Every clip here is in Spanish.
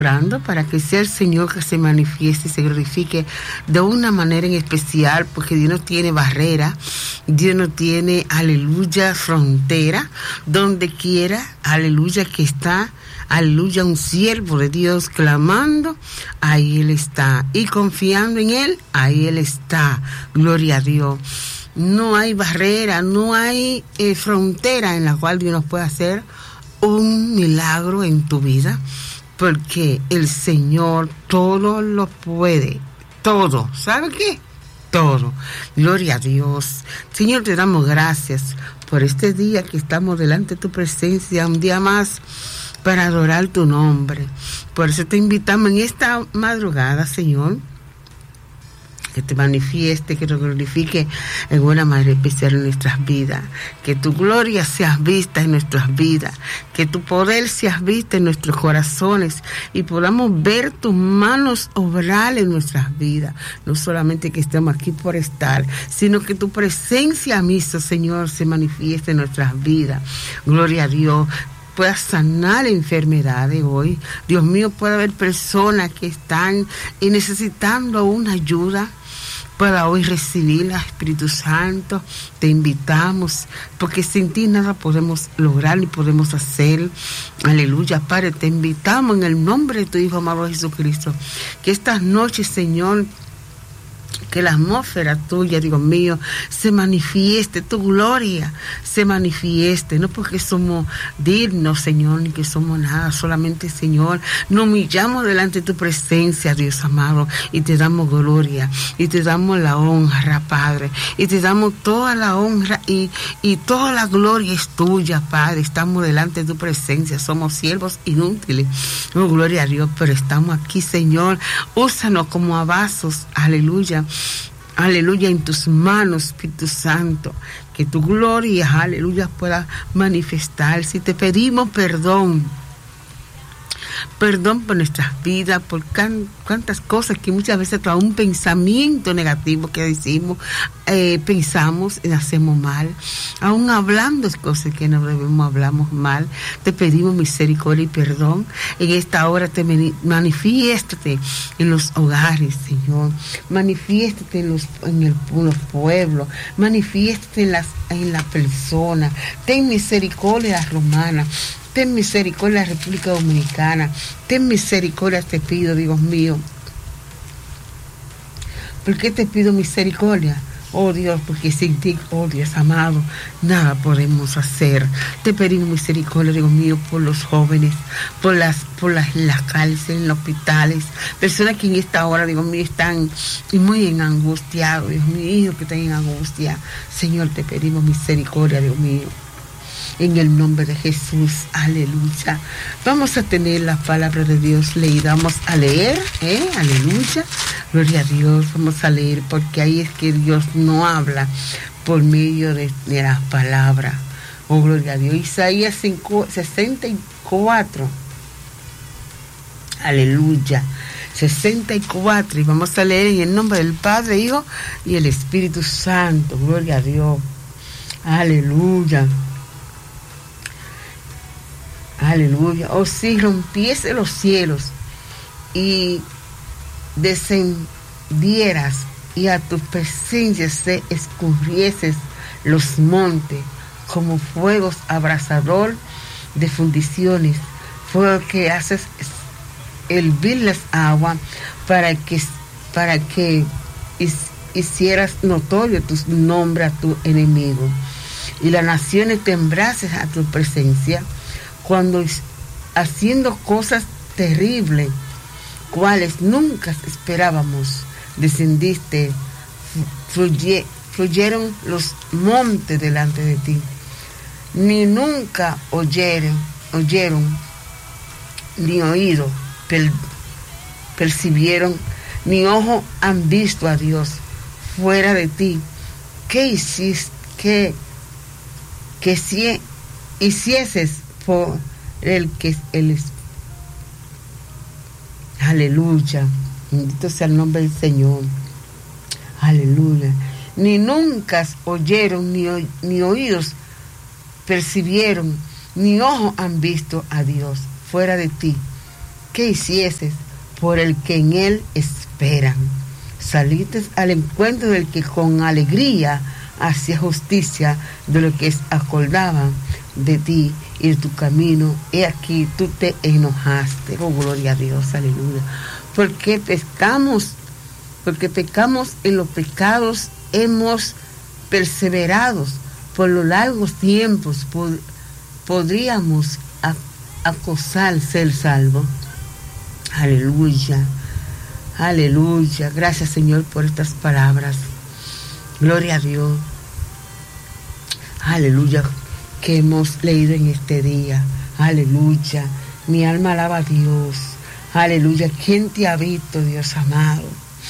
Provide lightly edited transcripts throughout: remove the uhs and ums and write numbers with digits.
Orando para que sea el Señor que se manifieste y se glorifique de una manera en especial, porque Dios no tiene barrera, Dios no tiene, aleluya, frontera. Donde quiera, aleluya, que está, aleluya, un siervo de Dios clamando, ahí Él está, y confiando en Él, ahí Él está. Gloria a Dios. No hay barrera, no hay frontera en la cual Dios nos pueda hacer un milagro en tu vida, porque el Señor todo lo puede, todo. ¿Sabe qué? Todo. Gloria a Dios. Señor, te damos gracias por este día que estamos delante de tu presencia, un día más para adorar tu nombre. Por eso te invitamos en esta madrugada, Señor, que te manifieste, que te glorifique en una manera especial en nuestras vidas, que tu gloria seas vista en nuestras vidas, que tu poder seas vista en nuestros corazones y podamos ver tus manos obrar en nuestras vidas. No solamente que estemos aquí por estar, sino que tu presencia misma, Señor, se manifieste en nuestras vidas. Gloria a Dios. Pueda sanar enfermedades hoy. Dios mío, puede haber personas que están necesitando una ayuda. Pueda hoy recibirla, Espíritu Santo. Te invitamos, porque sin ti nada podemos lograr ni podemos hacer. Aleluya, Padre, te invitamos en el nombre de tu Hijo amado Jesucristo, que estas noches, Señor, que la atmósfera tuya, Dios mío, se manifieste, tu gloria se manifieste, no porque somos dignos, Señor, ni que somos nada, solamente, Señor, nos humillamos delante de tu presencia, Dios amado, y te damos gloria, y te damos la honra, Padre, y te damos toda la honra y toda la gloria es tuya, Padre. Estamos delante de tu presencia, somos siervos inútiles, oh, gloria a Dios, pero estamos aquí, Señor, úsanos como vasos, aleluya. Aleluya, en tus manos, Espíritu Santo, que tu gloria, aleluya, pueda manifestarse. Y te pedimos perdón por nuestras vidas, por cuántas cosas que muchas veces a un pensamiento negativo que decimos, pensamos y hacemos mal, aún hablando cosas que no debemos, hablamos mal. Te pedimos misericordia y perdón. En esta hora manifiéstate en los hogares, Señor, manifiéstate en los pueblos, manifiéstate en la persona. Ten misericordia a la romana. Ten misericordia a la República Dominicana. Ten misericordia, te pido, Dios mío. ¿Por qué te pido misericordia? Oh Dios, porque sin ti, oh Dios amado, nada podemos hacer. Te pedimos misericordia, Dios mío, por los jóvenes, por las cárceles, en los hospitales, personas que en esta hora, Dios mío, están muy angustiados, Dios mío, hijos que están en angustia. Señor, te pedimos misericordia, Dios mío. En el nombre de Jesús, aleluya. Vamos a tener la palabra de Dios leída. Vamos a leer, aleluya. Gloria a Dios. Vamos a leer, porque ahí es que Dios no habla por medio de las palabras. Oh, gloria a Dios. Isaías 64. Aleluya. 64. Y vamos a leer en el nombre del Padre, Hijo y el Espíritu Santo. Gloria a Dios. Aleluya. Aleluya. Oh, si rompiese los cielos y descendieras y a tu presencia se escurrieses los montes como fuegos abrasador de fundiciones, fuego que haces hervir las aguas para que hicieras notorio tu nombre a tu enemigo y las naciones temblasen a tu presencia, cuando haciendo cosas terribles, cuales nunca esperábamos, descendiste, fluyeron los montes delante de ti, ni nunca oyeron, ni oído percibieron, ni ojo han visto a Dios fuera de ti. ¿Qué hiciste? Que si hicieses por el que él es. Aleluya, bendito sea el nombre del Señor. Aleluya. Ni nunca oyeron, ni oídos percibieron, ni ojos han visto a Dios fuera de ti. que hicieses por el que en él esperan. Saliste al encuentro del que con alegría hacía justicia de lo que acordaban de ti y de tu camino. He aquí, tú te enojaste. Oh, gloria a Dios, aleluya. Porque pecamos en los pecados, hemos perseverado por los largos tiempos, podríamos acosar ser salvos. Aleluya, aleluya. Gracias, Señor, por estas palabras. Gloria a Dios. Aleluya, que hemos leído en este día. Aleluya. Mi alma alaba a Dios. Aleluya. ¿Quién te ha visto, Dios amado?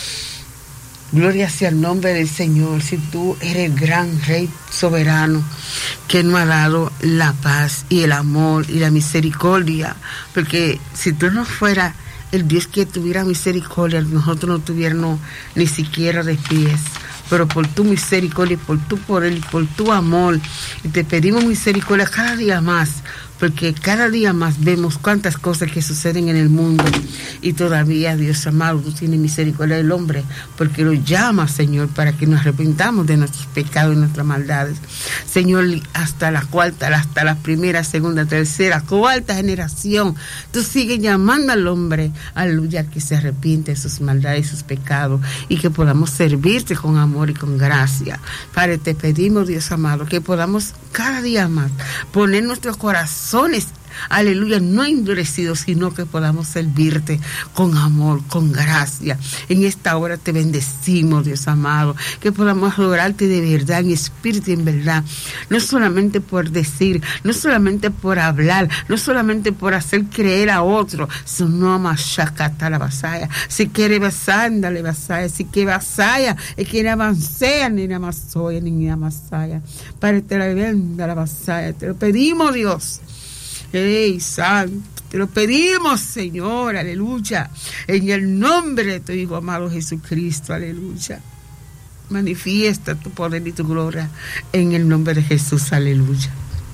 Gloria sea el nombre del Señor. Si tú eres el gran Rey soberano que nos ha dado la paz y el amor y la misericordia. Porque si tú no fueras el Dios que tuviera misericordia, nosotros no tuviéramos ni siquiera de pies. Pero por tu misericordia, por tu poder y por tu amor, y te pedimos misericordia cada día más, porque cada día más vemos cuántas cosas que suceden en el mundo, y todavía, Dios amado, tú tienes misericordia del hombre, porque lo llamas, Señor, para que nos arrepentamos de nuestros pecados y nuestras maldades. Señor, hasta la cuarta, hasta la primera, segunda, tercera, cuarta generación, tú sigues llamando al hombre, aleluya, que se arrepiente de sus maldades y sus pecados, y que podamos servirte con amor y con gracia. Padre, te pedimos, Dios amado, que podamos cada día más poner nuestros corazones, aleluya, no endurecidos, sino que podamos servirte con amor, con gracia. En esta hora te bendecimos, Dios amado, que podamos adorarte de verdad, en espíritu y en verdad, no solamente por decir, no solamente por hablar, no solamente por hacer creer a otro, sino más shakata la vasaya. Si quiere basándale vasaya, si quiere vasaya, es que era avancea ni nada más soy ni nada más saya. Padre, te la venda la vasaya, te lo pedimos, Dios. ¡Ey, santo! Te lo pedimos, Señor, aleluya, en el nombre de tu Hijo amado Jesucristo, aleluya. Manifiesta tu poder y tu gloria en el nombre de Jesús, aleluya.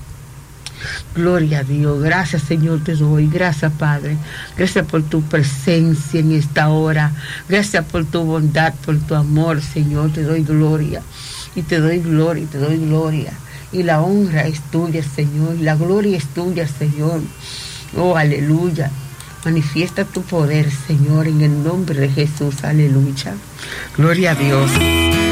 Gloria a Dios. Gracias, Señor, te doy. Gracias, Padre. Gracias por tu presencia en esta hora. Gracias por tu bondad, por tu amor, Señor. Te doy gloria. Y te doy gloria, y te doy gloria. Y la honra es tuya, Señor. Y la gloria es tuya, Señor. Oh, aleluya. Manifiesta tu poder, Señor, en el nombre de Jesús. Aleluya. Gloria a Dios.